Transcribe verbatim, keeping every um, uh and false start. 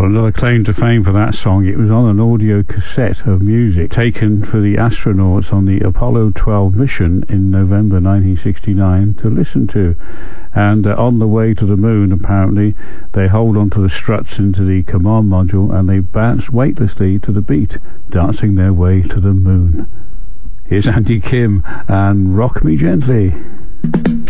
another claim to fame for that song. It was on an audio cassette of music taken for the astronauts on the Apollo twelve mission in November nineteen sixty-nine to listen to. And uh, on the way to the moon, apparently, they hold onto the struts into the command module and they bounce weightlessly to the beat, dancing their way to the moon. Here's Andy Kim and Rock Me Gently.